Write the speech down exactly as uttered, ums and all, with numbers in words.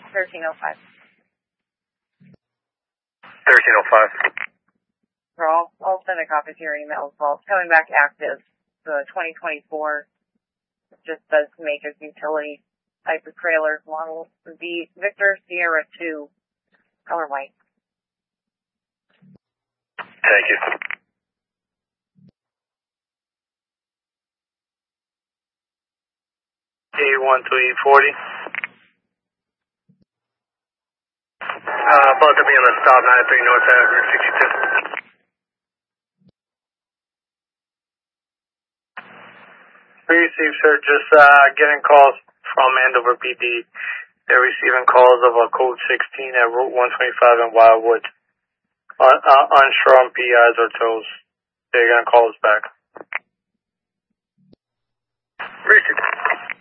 thirteen oh five. thirteen oh five. I'll, I'll send a copy to your email as well. It's coming back active. The twenty twenty-four just does make a utility type of trailer model. The Victor Sierra two, color white. Thank you. A one to E forty. Uh, about to be on the stop, nine three North Ave, Route sixty-two. We received, sir, just uh, getting calls from Andover P D. They're receiving calls of a code sixteen at Route one twenty-five in Wildwood. Un uh, unsure on P Is or tows. They're going to call us back. Received.